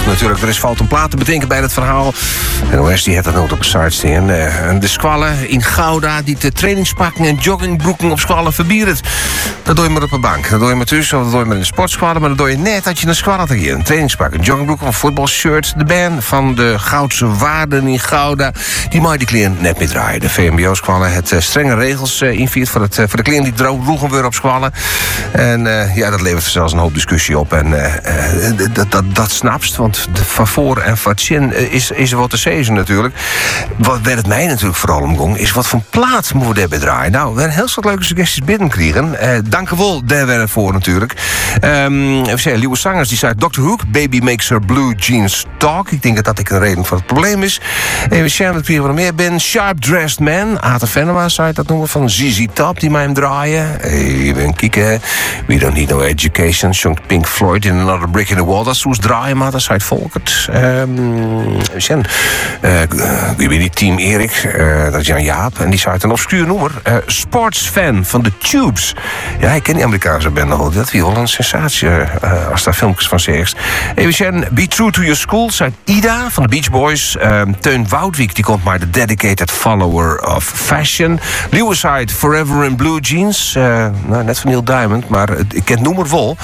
natuurlijk. Er is fout om plaat te bedenken bij het verhaal. En OS die had dat nooit op de site staan. De squallen in Gouda die de trainingspakken en joggingbroeken op squallen verbieden. Dat doe je maar op een bank. Dat doe je maar tussen, of dat doe je maar in een sportsquallen. Maar dat doe je net dat je een squallen te geven. Een trainingspak, een joggingbroek of een voetbalshirt. De band van de Goudse Waarden in Gouda. Die mag die kleren net mee draaien. De VMBO-squallen het strenge regels inviert voor de kleren die droegen weer op squallen. En dat levert zelfs een hoop discussie op. En dat snapst, want van voor en van chin is er wat te zeggen natuurlijk. Wat het mij natuurlijk vooral omging, is wat voor plaat moeten we daarbij draaien. Nou, we hebben heel veel leuke suggesties binnenkregen. Dank u wel daarvoor natuurlijk. Even zeggen, Lewis Sangers die zei Dr. Hook, Baby Makes Her Blue Jeans Talk. Ik denk dat een reden voor het probleem is. Even zeggen dat ik hier meer ben. Sharp Dressed Man, Aten Venema zei dat noemen, van ZZ Top, die mij hem draaien. Even kijken. We Don't Need No Education, John Pink Floyd in Another Brick in the Wall. Dat is hoe draaien, maar dat zei het Volkert. Even zeggen. Ik ben die Team Erik, dat is Jan Jaap. En die zei het een obscuur noemer. Sportsfan van de Tubes. Ja, ik ken die Amerikaanse band al. Dat is wel een sensatie als daar filmpjes van zegt. Even zeggen, Be True to Your School, zei Ida van de Beach Boys. Teun Woudwijk, die komt maar de dedicated follower of fashion. Lewis zei Forever in Blue Jeans. Net van Neil Diamond, maar ik ken het noemer vol.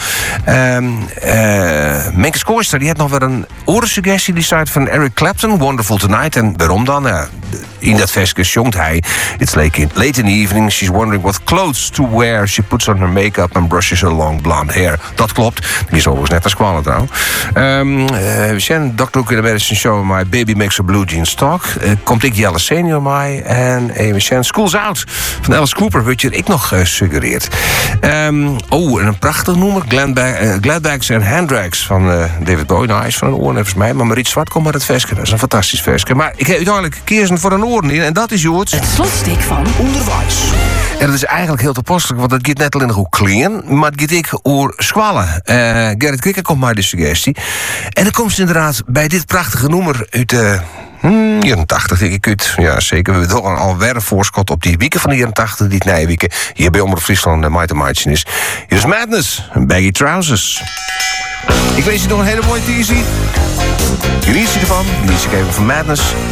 Menkes Kooister, die had nog weer een orensuggestie. Die zei van Eric Clapton, Wonderful Tonight. En waarom dan? In dat versje zongt hij. It's late in the evening. She's wondering what clothes to wear. She puts on her make-up and brushes her long blonde hair. Dat klopt. Die is overigens net als squallen trouwens. We zijn Dr. Hook in de Medicine Show. My Baby Makes Her Blue Jeans Talk. Komt ik Jelle Senior mij. En we zijn School's Out van Alice Cooper. Weet je, ik nog suggereerd. En een prachtig noemer. Gladbags and Handrags van David Bowie. Nou, hij is van een oor nevens mij. Maar Mariet Zwart komt met het versje. Dat is een fantastisch versje. Maar ik heb uiteindelijk kiezen voor een oren in. En dat is Jood. Het slotstuk van Onderwijs. En dat is eigenlijk heel toepasselijk, want dat gaat net alleen nog hoe kleen, maar het gaat ik over squallen. Gerrit Krikke komt maar de suggestie. En dan komt ze inderdaad bij dit prachtige nummer uit de 84, denk ik uit. Ja, zeker. We hebben toch al een voorschot op die weken van de 84, die Nijweken. Hier bij Omroep Friesland en Maite Maatje is. Hier is Madness, Baggy Trousers. Ik lees je nog een hele mooie teasie. Geniet je ervan. Geniet je even van Madness.